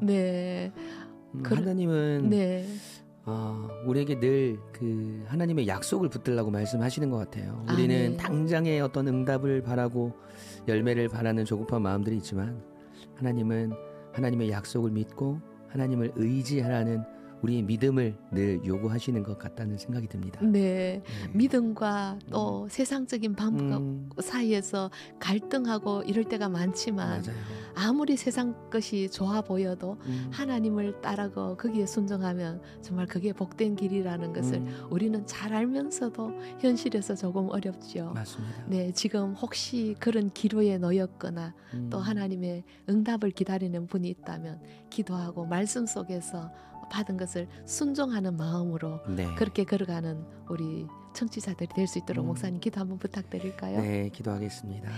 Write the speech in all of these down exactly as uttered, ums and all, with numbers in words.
네. 음, 그, 하나님은 네. 어, 우리에게 늘 그 하나님의 약속을 붙들라고 말씀하시는 것 같아요. 우리는 아멘. 당장의 어떤 응답을 바라고 열매를 바라는 조급한 마음들이 있지만 하나님은 하나님의 약속을 믿고 하나님을 의지하라는 우리의 믿음을 늘 요구하시는 것 같다는 생각이 듭니다. 네. 네. 믿음과 또 음. 세상적인 방법 음. 사이에서 갈등하고 이럴 때가 많지만 맞아요. 아무리 세상 것이 좋아 보여도 음. 하나님을 따라고 거기에 순종하면 정말 그게 복된 길이라는 것을 음. 우리는 잘 알면서도 현실에서 조금 어렵죠. 맞습니다. 네, 지금 혹시 그런 기로에 놓였거나 음. 또 하나님의 응답을 기다리는 분이 있다면 기도하고 말씀 속에서 받은 것을 순종하는 마음으로 네. 그렇게 걸어가는 우리 청취자들이 될 수 있도록 음. 목사님 기도 한번 부탁드릴까요? 네, 기도하겠습니다.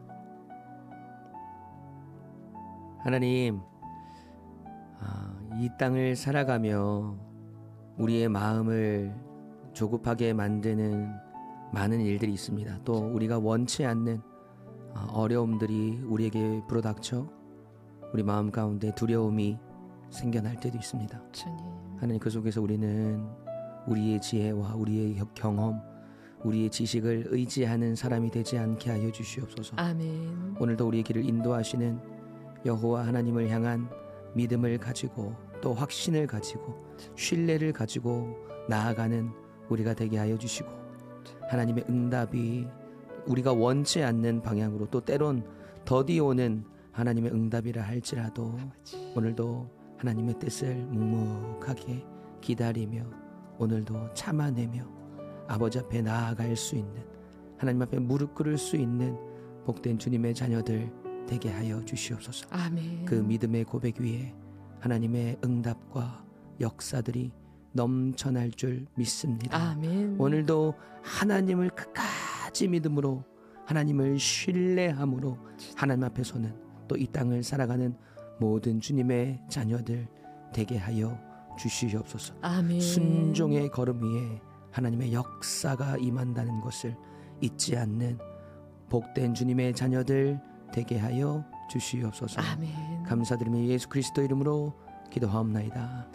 하나님, 아, 이 땅을 살아가며 우리의 마음을 조급하게 만드는 많은 일들이 있습니다. 또 우리가 원치 않는 어려움들이 우리에게 불어닥쳐 우리 마음 가운데 두려움이 생겨날 때도 있습니다. 주님. 하나님, 그 속에서 우리는 우리의 지혜와 우리의 경험, 우리의 지식을 의지하는 사람이 되지 않게 하여 주시옵소서. 아멘. 오늘도 우리의 길을 인도하시는 여호와 하나님을 향한 믿음을 가지고 또 확신을 가지고 신뢰를 가지고 나아가는 우리가 되게 하여 주시고 하나님의 응답이 우리가 원치 않는 방향으로 또 때론 더디 오는 하나님의 응답이라 할지라도 오늘도 하나님의 뜻을 묵묵하게 기다리며 오늘도 참아내며 아버지 앞에 나아갈 수 있는 하나님 앞에 무릎 꿇을 수 있는 복된 주님의 자녀들 되게 하여 주시옵소서. 아멘. 그 믿음의 고백 위에 하나님의 응답과 역사들이 넘쳐날 줄 믿습니다. 아멘. 오늘도 하나님을 끝까지 믿음으로 하나님을 신뢰함으로 하나님 앞에서는 또 이 땅을 살아가는 모든 주님의 자녀들 되게 하여 주시옵소서. 아멘. 순종의 걸음 위에 하나님의 역사가 임한다는 것을 잊지 않는 복된 주님의 자녀들 되게 하여 주시옵소서. 아멘. 감사드리며 예수 그리스도 이름으로 기도하옵나이다.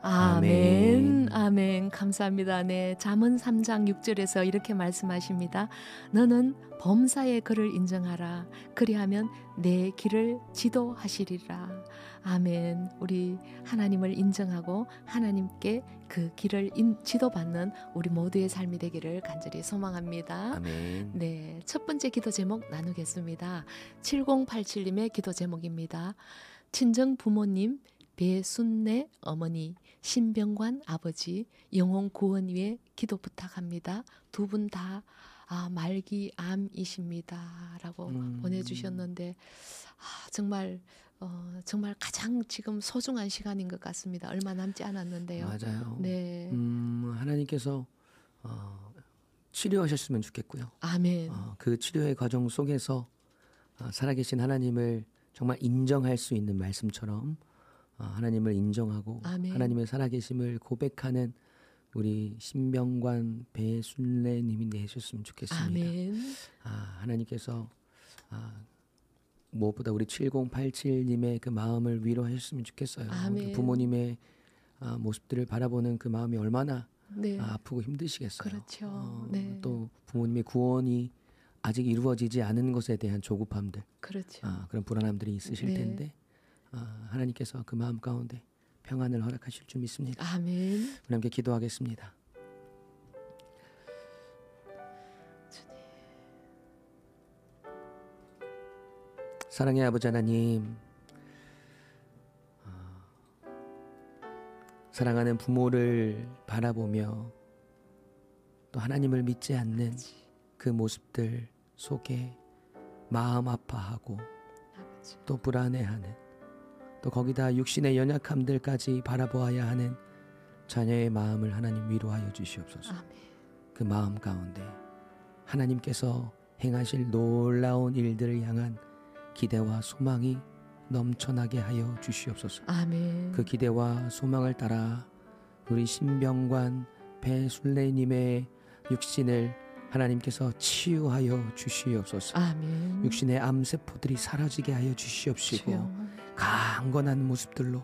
아멘. 아멘. 감사합니다. 네. 잠언 삼 장 육 절에서 이렇게 말씀하십니다. 너는 범사의 그를 인정하라. 그리하면 내 길을 지도하시리라. 아멘. 우리 하나님을 인정하고 하나님께 그 길을 인, 지도받는 우리 모두의 삶이 되기를 간절히 소망합니다. 아멘. 네. 첫 번째 기도 제목 나누겠습니다. 칠공팔칠님의 기도 제목입니다. 친정 부모님, 배순례 어머니, 신병관 아버지 영혼 구원 위해 기도 부탁합니다. 두 분 다 아, 말기 암이십니다. 라고 음. 보내주셨는데 아, 정말 어, 정말 가장 지금 소중한 시간인 것 같습니다. 얼마 남지 않았는데요. 맞아요. 네. 음, 하나님께서 어, 치료하셨으면 좋겠고요. 아멘. 어, 그 치료의 과정 속에서 어, 살아계신 하나님을 정말 인정할 수 있는 말씀처럼 어, 하나님을 인정하고 아멘. 하나님의 살아계심을 고백하는 우리 신병관 배순례님이 되셨으면 좋겠습니다. 아멘. 아, 하나님께서 아, 무엇보다 우리 칠공팔칠님의 그 마음을 위로하셨으면 좋겠어요. 아멘. 그 부모님의 아, 모습들을 바라보는 그 마음이 얼마나 네. 아, 아프고 힘드시겠어요. 그렇죠. 어, 네. 또 부모님의 구원이 아직 이루어지지 않은 것에 대한 조급함들, 그렇죠. 아, 그런 불안함들이 있으실 네. 텐데 아, 하나님께서 그 마음 가운데 평안을 허락하실 줄 믿습니다. 아멘. 우리 함께 기도하겠습니다. 사랑의 아버지 하나님, 어, 사랑하는 부모를 바라보며 또 하나님을 믿지 않는 그 모습들 속에 마음 아파하고 아버지. 또 불안해하는 또 거기다 육신의 연약함들까지 바라보아야 하는 자녀의 마음을 하나님 위로하여 주시옵소서. 아멘. 그 마음 가운데 하나님께서 행하실 놀라운 일들을 향한 기대와 소망이 넘쳐나게 하여 주시옵소서. 아멘. 그 기대와 소망을 따라 우리 신병관 배순례님의 육신을 하나님께서 치유하여 주시옵소서. 아멘. 육신의 암세포들이 사라지게 하여 주시옵시고 주여. 강건한 모습들로